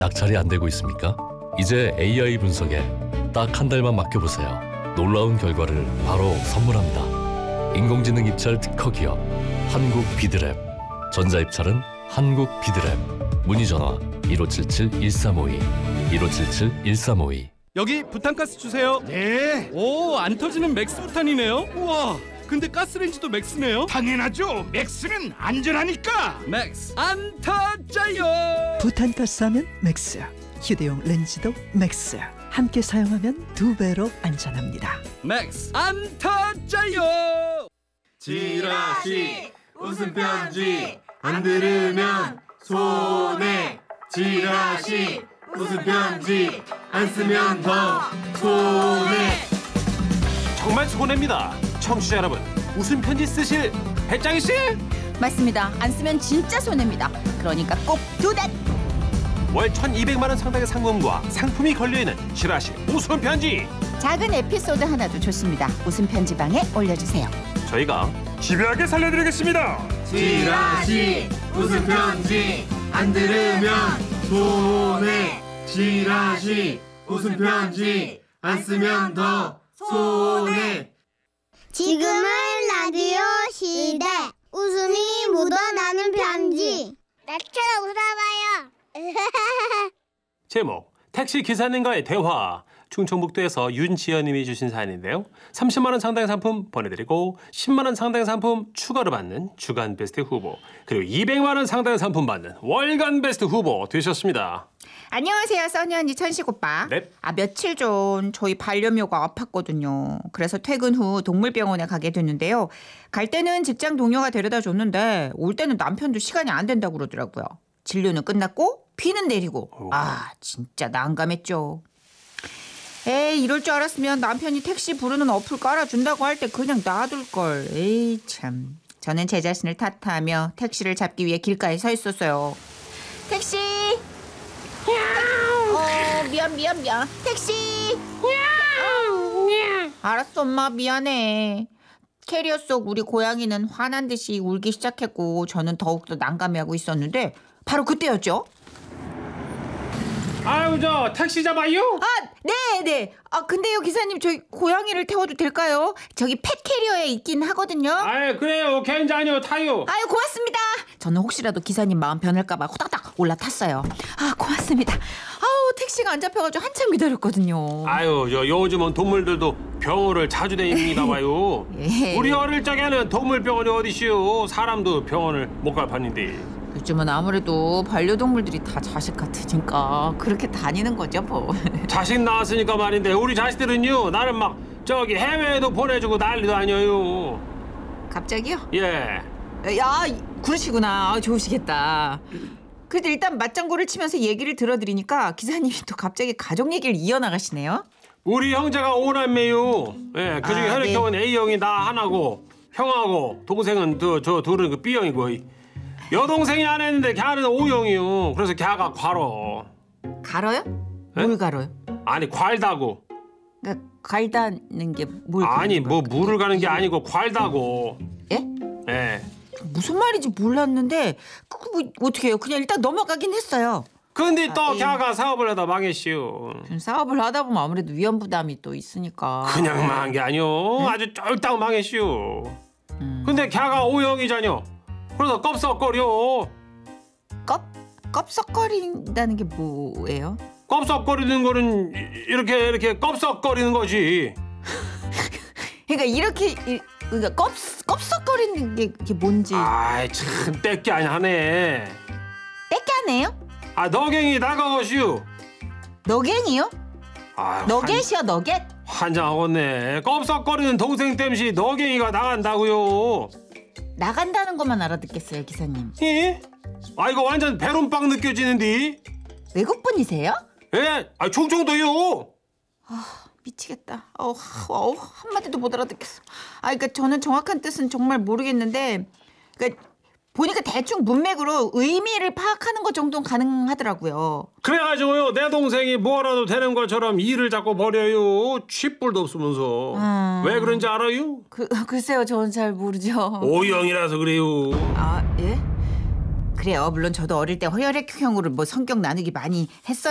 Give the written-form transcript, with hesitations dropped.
낙찰이 안 되고 있습니까? 이제 AI 분석에 딱 한 달만 맡겨보세요. 놀라운 결과를 바로 선물합니다. 인공지능 입찰 특허 기업 한국 비드랩. 전자입찰은 한국 비드랩. 문의전화 1577-1352 1577-1352. 여기 부탄가스 주세요. 네. 오, 안 터지는 맥스 부탄이네요. 우와, 근데 가스레인지도 맥스네요. 당연하죠. 맥스는 안전하니까. 맥스 안 터져요. 부탄가스 하면 맥스, 휴대용 렌즈도 맥스. 함께 사용하면 2배로 안전합니다. 맥스 안 터져요. 지라시 웃음 편지 안 들으면 손해. 지라시 웃음 편지 안 쓰면 더 손해. 정말 손해입니다. 청취자 여러분, 웃음 편지 쓰실 배짱이 씨? 맞습니다. 안 쓰면 진짜 손해입니다. 그러니까 꼭 do that. 월 1,200만 원 상당의 상금과 상품이 걸려있는 지라시 웃음 편지. 작은 에피소드 하나도 좋습니다. 웃음 편지방에 올려주세요. 저희가 집요하게 살려드리겠습니다. 지라시 웃음 편지 안 들으면 손해. 지라시 웃음 편지 안 쓰면 더 손해. 지금은 라디오 시대. 웃음이 묻어나는 편지. 나처럼 웃어봐요. 제목, 택시 기사님과의 대화. 충청북도에서 윤지연님이 주신 사연인데요. 30만 원 상당의 상품 보내드리고 10만 원 상당의 상품 추가로 받는 주간 베스트 후보, 그리고 200만 원 상당의 상품 받는 월간 베스트 후보 되셨습니다. 안녕하세요, 써니 언니, 천식 오빠. 네. 며칠 전 저희 반려묘가 아팠거든요. 그래서 퇴근 후 동물병원에 가게 됐는데요. 갈 때는 직장 동료가 데려다 줬는데 올 때는 남편도 시간이 안 된다고 그러더라고요. 진료는 끝났고 비는 내리고. 진짜 난감했죠. 에이, 이럴 줄 알았으면 남편이 택시 부르는 어플 깔아준다고 할 때 그냥 놔둘걸. 에이 참. 저는 제 자신을 탓하며 택시를 잡기 위해 길가에 서 있었어요. 택시! 미안. 택시! 알았어, 엄마, 미안해. 캐리어 속 우리 고양이는 화난 듯이 울기 시작했고 저는 더욱더 난감해하고 있었는데 바로 그때였죠. 아유, 저 택시 잡아요? 네. 근데요, 기사님, 저희 고양이를 태워도 될까요? 저기 펫 캐리어에 있긴 하거든요. 아유, 그래요. 괜찮아요. 타요. 아유, 고맙습니다. 저는 혹시라도 기사님 마음 변할까봐 후닥닥 올라탔어요. 고맙습니다. 택시가 안 잡혀가지고 한참 기다렸거든요. 아유, 요즘은 동물들도 병원을 자주 다닙니다 봐요. 예. 우리 어릴 적에는 동물병원이 어디시오. 사람도 병원을 못 갈 판인데. 요즘은 아무래도 반려동물들이 다 자식 같으니까 그렇게 다니는 거죠, 뭐. 자식 낳았으니까 말인데 우리 자식들은요, 나는 막 저기 해외에도 보내주고 난리도 아니에요. 갑자기요? 예. 야, 그러시구나. 좋으시겠다. 그래도 일단 맞장구를 치면서 얘기를 들어드리니까 기사님이 또 갑자기 가족 얘기를 이어나가시네요. 우리 형제가 5남매요. 예, 그중에 혈액형은 네. A형이 나 하나고, 형하고 동생은 저 둘은 그 B형이고, 여동생이 안 했는데 걔는 O형이요. 그래서 걔가 과로. 갈아요? 뭘 갈아요? 아니, 괄다고. 그러니까 갈다는 게 뭘? 아니, 뭐 물을 가는 게 아니고 괄다고. 예? 예. 무슨 말인지 몰랐는데 뭐 어떻게 해요? 그냥 일단 넘어가긴 했어요. 근데 또 걔가 사업을 하다 망했시오. 사업을 하다 보면 아무래도 위험 부담이 또 있으니까. 그냥 망한 게 아니오. 네? 아주 쫄딱 망했시오. 근데 걔가 O형이잖여. 그래서 껍석거려. 껍석거린다는 게 뭐예요? 껍석거리는 거는 이렇게 껍석거리는 거지. 그러니까 이렇게 그러니까 껍석거리는 게 이게 뭔지. 아이, 참 떼끼 아니하네. 떼까네요? 너갱이 나가거시오. 너갱이요? 너겟이요, 너겟? 환장하겠네. 껍석거리는 동생 땜시 너갱이가 나간다고요. 나간다는 것만 알아듣겠어요, 기사님. 예? 이거 완전 배론빵 느껴지는데. 외국분이세요? 예? 충청도요. 미치겠다. 한마디도 못 알아듣겠어. 그러니까 저는 정확한 뜻은 정말 모르겠는데, 그러니까 보니까 대충 문맥으로 의미를 파악하는 것 정도는 가능하더라고요. 그래가지고요, 내 동생이 뭐라도 되는 것처럼 일을 자꾸 벌여요. 취뿔도 없으면서. 왜 그런지 알아요? 글쎄요, 저는 잘 모르죠. O형이라서 그래요. 예? 그래요. 물론 저도 어릴 때 혈액형으로 뭐 성격 나누기 많이 했어요.